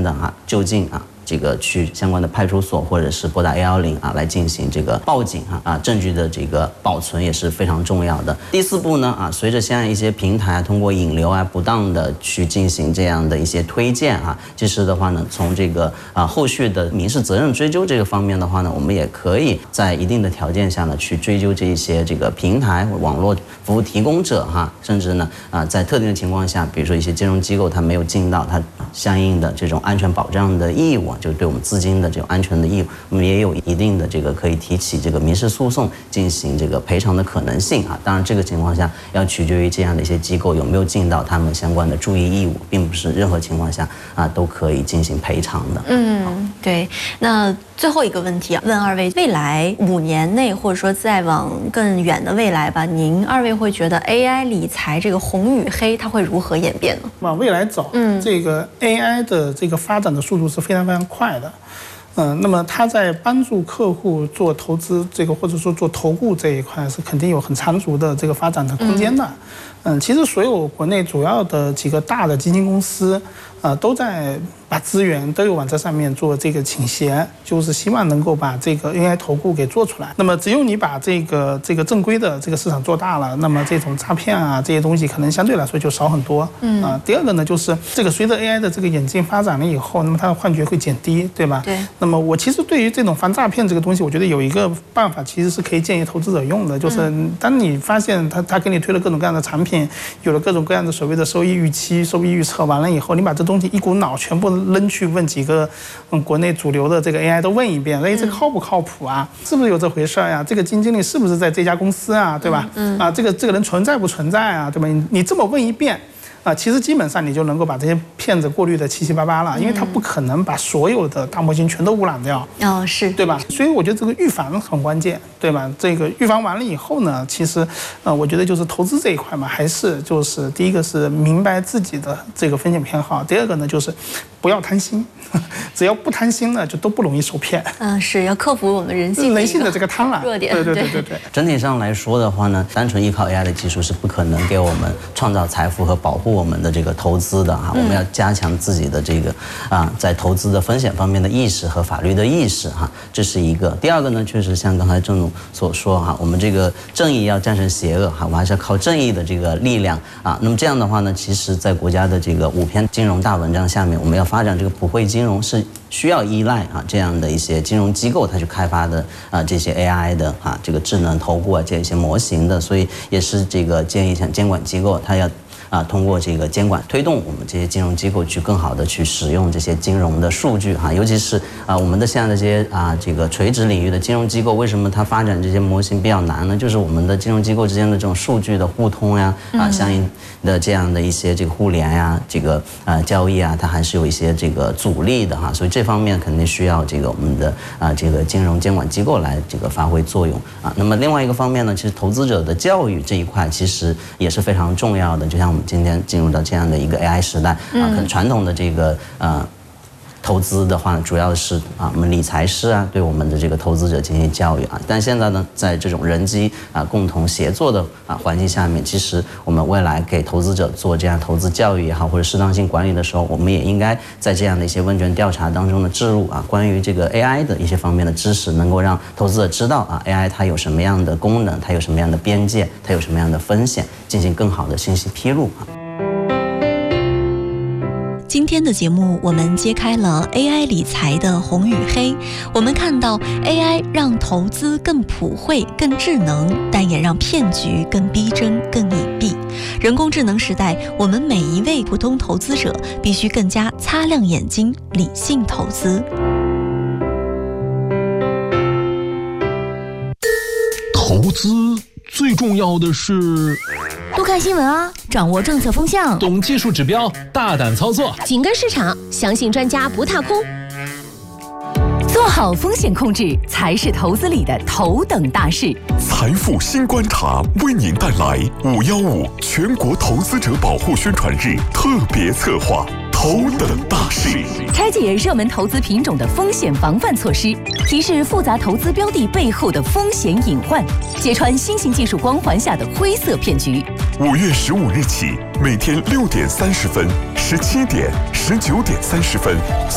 的就近这个去相关的派出所或者是拨打110来进行这个报警证据的这个保存也是非常重要的。第4步呢随着现在一些平台通过引流不当的去进行这样的一些推荐其实的话呢，从这个后续的民事责任追究这个方面的话呢，我们也可以在一定的条件下呢去追究这一些这个平台网络服务提供者甚至呢在特定的情况下，比如说一些金融机构它没有尽到它相应的这种安全保障的义务，就对我们资金的这种安全的义务，我们也有一定的这个可以提起这个民事诉讼进行这个赔偿的可能性当然这个情况下要取决于这样的一些机构有没有尽到他们相关的注意义务，并不是任何情况下都可以进行赔偿的。 对。那最后一个问题问二位，未来5年内或者说再往更远的未来吧，您二位会觉得 AI 理财这个红与黑它会如何演变呢？ 往未来走，这个 AI 的这个发展的速度是非常非常快的。那么它在帮助客户做投资这个或者说做投顾这一块是肯定有很长足的这个发展的空间的。其实所有国内主要的几个大的基金公司都在把资源都有往这上面做这个倾斜，就是希望能够把这个 AI 投顾给做出来。那么只有你把这个正规的这个市场做大了，那么这种诈骗这些东西可能相对来说就少很多。第二个呢，就是这个随着 AI 的这个演进发展了以后，那么它的幻觉会减低，对吧？ 对。 那么我其实对于这种防诈骗这个东西，我觉得有一个办法其实是可以建议投资者用的，就是当你发现他给你推了各种各样的产品，有了各种各样的所谓的收益预期、收益预测，完了以后，你把这东西一股脑全部扔去问几个国内主流的这个 AI 都问一遍，这靠不靠谱是不是有这回事呀？这个基金经理是不是在这家公司对吧？这个人存在不存在对吧？你这么问一遍。其实基本上你就能够把这些骗子过滤的七七八八了，因为他不可能把所有的大模型全都污染掉， 是对吧？所以我觉得这个预防很关键，对吧？这个预防完了以后呢，其实我觉得就是投资这一块嘛，还是就是第一个是明白自己的这个风险偏好，第二个呢就是不要贪心，只要不贪心呢，就都不容易受骗。 是要克服我们人性的这个贪婪弱点。 对。 整体上来说的话呢，单纯依靠 AI 的技术是不可能给我们创造财富和保护我们的这个投资的我们要加强自己的这个在投资的风险方面的意识和法律的意识这是一个。第二个呢，确实像刚才郑总所说我们这个正义要战胜邪恶我们还是要靠正义的这个力量那么这样的话呢，其实在国家的这个5篇金融大文章下面，我们要发展这个普惠金融是需要依赖这样的一些金融机构它去开发的这些 AI 的这个智能投顾这些模型的，所以也是这个建议像监管机构它要通过这个监管推动我们这些金融机构去更好的去使用这些金融的数据尤其是我们的现在的这些这个垂直领域的金融机构，为什么它发展这些模型比较难呢？就是我们的金融机构之间的这种数据的互通相应的这样的一些这个互联这个交易它还是有一些这个阻力的所以这方面肯定需要这个我们的这个金融监管机构来这个发挥作用那么另外一个方面呢，其实投资者的教育这一块其实也是非常重要的，就像我们今天进入到这样的一个 AI 时代可能传统的这个投资的话，主要是我们理财师对我们的这个投资者进行教育但现在呢，在这种人机共同协作的环境下面，其实我们未来给投资者做这样投资教育也好，或者适当性管理的时候，我们也应该在这样的一些问卷调查当中的置入关于这个 AI 的一些方面的知识，能够让投资者知道AI 它有什么样的功能，它有什么样的边界，它有什么样的风险，进行更好的信息披露今天的节目，我们揭开了 AI 理财的红与黑。我们看到 AI 让投资更普惠、更智能，但也让骗局更逼真、更隐蔽。人工智能时代，我们每一位普通投资者必须更加擦亮眼睛，理性投资。 投资最重要的是多看新闻掌握政策风向， 懂技术指标，大胆操作， 紧跟市场，相信专家不踏空。做好风险控制才是投资里的头等大事。 财富新观察为您带来515全国投资者保护宣传日特别策划头等大事， 拆解热门投资品种的风险防范措施，提示复杂投资标的背后的风险隐患，揭穿新型技术光环下的灰色骗局。 5月15日起，每天6点30分、17点、19点30分。